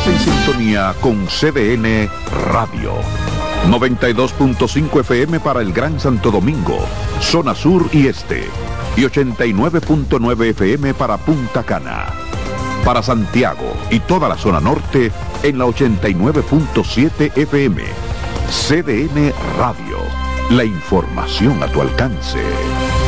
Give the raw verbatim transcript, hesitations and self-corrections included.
en sintonía con C D N Radio. noventa y dos punto cinco F M para el Gran Santo Domingo, zona sur y este. Y ochenta y nueve punto nueve F M para Punta Cana. Para Santiago y toda la zona norte en la ochenta y nueve punto siete F M. C D N Radio. La información a tu alcance.